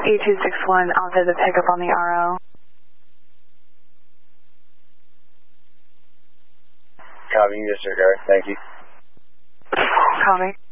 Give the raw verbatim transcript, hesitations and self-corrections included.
E two six one, onto the pickup on the R O. Copy, disregard. Thank you. Copy.